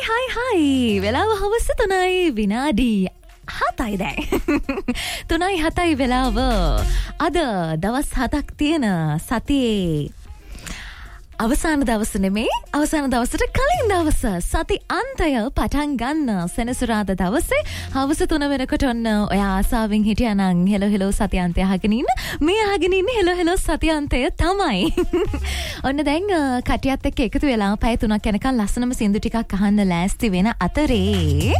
හයි වෙලාව හවස 3යි විනාඩි 7යි දැන් 3යි 7යි වෙලාව අද දවස් 7ක් තියෙන සතියේ අවසාන දවස නෙමේ අවසාන දවසට කලින් දවස සති අන්තය පටන් ගන්න සෙනසුරාදා දවසේ හවස 3 වෙනකොට ඔන්න ඔයා ආසාවෙන් හිටියානම් හෙලෝ සති අන්තය අහගෙන ඉන්න මේ අහගෙන ඉන්නේ හෙලෝ සති අන්තය තමයි ඔන්න දැන් කටියත් එක්ක එකතු වෙලා පැය 3ක් යනකම් ලස්සනම සින්දු ටිකක් අහන්න ලෑස්ති වෙන අතරේ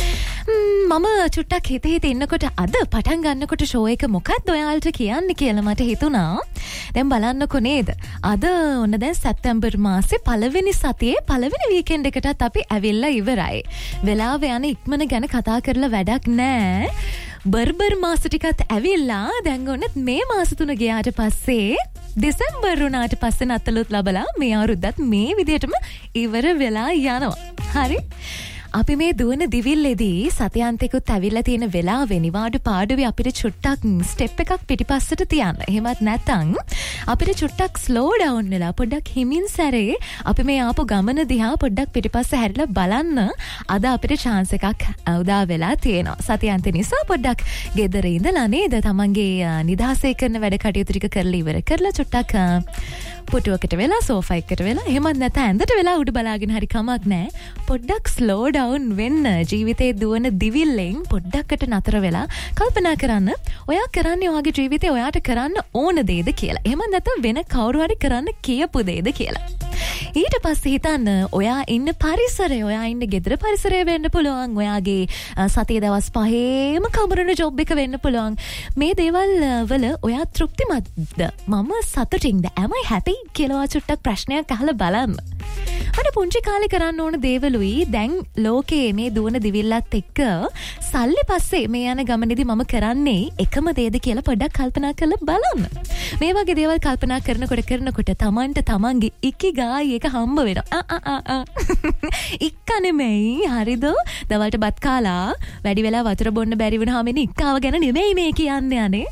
මම චුට්ටක් හිත ඉන්නකොට අද පටන් ගන්නකොට ෂෝ එක මොකක්ද ඔයාලට කියන්න කියලා මට හිතුණා. දැන් බලන්නකො නේද? අද ඔන්න දැන් සැප්තැම්බර් මාසේ පළවෙනි සතියේ පළවෙනි වීකෙන්ඩ් එකටත් අපි ඇවිල්ලා ඉවරයි. වෙලාව යන ඉක්මන ගැන කතා කරලා වැඩක් නැහැ. බර්බර් මාස ටිකත් ඇවිල්ලා දැන් ඔන්න මේ මාස 3 ගියාට පස්සේ දෙසැම්බර් වුණාට පස්සේ නත්තලුත් ලබලා මේ අවුරුද්දත් මේ විදිහටම ඉවර වෙලා යනවා. හරි? අපි මේ දුවන දිවිල්ලේදී සතියන්තෙකුත් ඇවිල්ලා තියෙන වෙලාවේ නිවාඩු පාඩුවේ අපිට චුට්ටක් ස්ටෙප් එකක් පිටිපස්සට තියන්න. එහෙමත් නැත්නම් අපිට චුට්ටක් ස්ලෝ ඩවුන් වෙලා පොඩ්ඩක් හිමින් සැරේ අපි මේ ආපු ගමන දිහා පොඩ්ඩක් පිටිපස්ස හැරිලා බලන්න අද අපිට chance එකක් උදා වෙලා තියෙනවා. සතියන්තේ නිසා පොඩ්ඩක් ගෙදර ඉඳලා නේද තමන්ගේ නිදහසේ කරන වැඩ කටයුතු ටික කරලා ඉවර කරලා චුට්ටක් පුටුවකට වෙලා සෝෆා එකකට වෙලා එහෙමත් නැත්නම් ඇඳට වෙලා උඩ බලාගෙන හරි කමක් නැහැ. පොඩ්ඩක් ස්ලෝ ඩවුන් වෙන්න ජීවිතේ දුවන දිවිල්ලෙන් පොඩ්ඩක්කට නතර වෙලා කල්පනා කරන්න ඔයා කරන්නේ ඔයාගේ ජීවිතේ ඔයාට කරන්න ඕන දේද කියලා. එහෙමත් නැත්නම් වෙන කවුරු හරි කරන්න කියපු දේද කියලා. ඊට පස්සේ හිතන්න ඔයා ඉන්න පරිසරය ඔයා ඉන්න ගෙදර පරිසරය වෙන්න පුළුවන්. ඔයාගේ සතිය දවස් 5ේම කමරන ජොබ් එක වෙන්න පුළුවන්. මේ දේවල් වල ඔයා තෘප්තිමත්ද? මම සතුටින්ද? am I happy කියලා චුට්ටක් ප්‍රශ්නයක් අහලා බලන්න. මට පුංචි කාලේ කරන්න ඕන දේවලුයි දැන් ලෝකයේ මේ දුවන දිවිල්ලත් එක්ක සල්ලි පස්සේ මේ යන ගමනේදී මම කරන්නේ එකම දේද කියලා පොඩ්ඩක් කල්පනා කරලා බලන්න. මේ වගේ දේවල් කල්පනා කරනකොට තමන්ට තමන්ගේ ඉකිගායි එක හම්බ වෙනවා. ඉක්ක නෙමෙයි හරිද? දවල්ට බත් කාලා වැඩි වෙලා වතුර බොන්න බැරි වුණාම එන්නේ ඉක්කාව ගැන නෙමෙයි මේ කියන්නේ අනේ.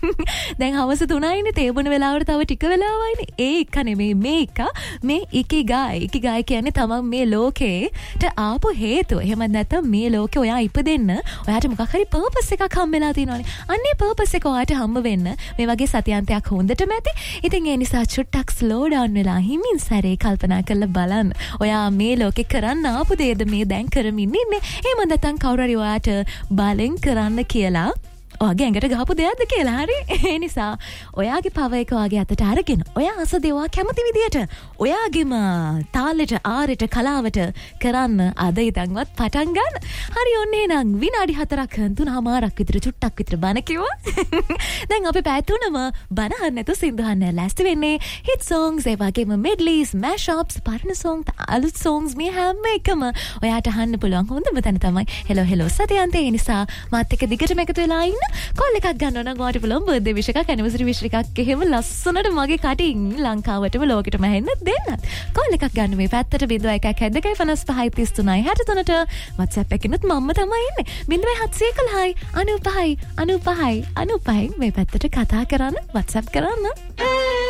දැන් හවස 3යිනේ තේ බොන වෙලාවට තව ටික වෙලාවයිනේ. ඒ ඉක්ක නෙමෙයි මේ ඉක්ක මේ ඉකිගායි කියන්නේ තමන් මේ ලෝකේට ආපු හේතුව. එහෙමත් නැත්නම් මේ ලෝකේ ඔයා ඉපදෙන්න ඔයාට මොකක් හරි පර්පස් එකක් හම්බෙලා තියෙනවානේ. අන්නේ පර්පස් එක ඔයාට හම්බ වෙන්න මේ වගේ සතියන්තයක් හොඳටම ඇති. ඉතින් ඒ නිසා චුට්ටක් ස්ලෝ ඩවුන් වෙලා හිමින් සැරේ කල්පනා කරලා බලන්න. ඔයා මේ ලෝකේ කරන්න ආපු දේද මේ දැන් කරමින් ඉන්නේ. එහෙම නැත්නම් කවුරු හරි ඔයාට බලෙන් කරන්න කියලා ඔයාගේ ඇඟට ගහපු දෙයක්ද කියලා. හරි? ඒ නිසා ඔයාගේ පව එක ඔයාගේ අතට අරගෙන ඔයා අස දෙවා කැමති විදියට ඔයාගේම තාලෙට ආරෙට කලාවට කරන්න අද ඉඳන්වත් පටන් ගන්න. හරි ඔන්න එහෙනම් විනාඩි 4ක් 3මාරක් විතර චුට්ටක් විතර බණ කිව්වා. දැන් අපි පැය 3ම බණ අහන්න නැතුව සින්දු අහන්න ලෑස්ති වෙන්නේ. හිට් songs ඒ වගේම medleys mashups පරණ songs අලුත් songs මේ හැම එකම ඔයාට අහන්න පුළුවන් හොඳම තැන තමයි හෙලෝ සතියන්තේ. ඒ නිසා මාත් එක්ක දිගටම එකතු වෙලා ඉන්න. කෝල් එකක් ගන්න ඕන ඔයාට පුළුවන් බර්ත්ඩේ විශ් එකක් ඇනිවර්සරි විශ් එකක් එහෙම ලස්සනට මගේ කටින් ලංකාවටම ලෝකෙටම ඇහෙන්න දෙන්නත්. කෝල් එකක් ගන්න මේ පැත්තට 0112553363ට WhatsApp එකකිනුත් මම්ම තමයි ඉන්නේ 0711 95 95 95 මේ පැත්තට කතා කරන්න WhatsApp කරන්න.